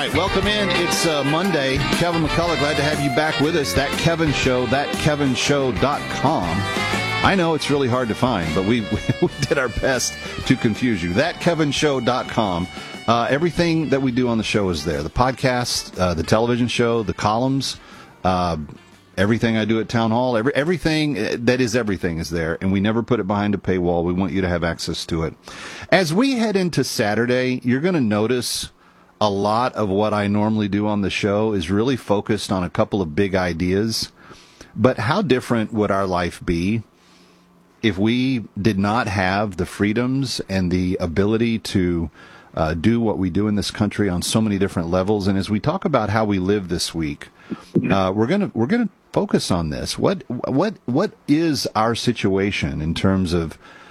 right, welcome in. It's Monday. Kevin McCullough, glad to have you back with us. That Kevin Show, thatkevinshow.com. I know it's really hard to find, but we did our best to confuse you. Thatkevinshow.com. Everything that we do on the show is there. The podcast, the television show, the columns, everything I do at Town Hall, everything that is everything is there, and we never put it behind a paywall. We want you to have access to it. As we head into Saturday, you're going to notice a lot of what I normally do on the show is really focused on a couple of big ideas. But how different would our life be if we did not have the freedoms and the ability to do what we do in this country on so many different levels? And as we talk about how we live this week, we're gonna focus on this. What is our situation in terms of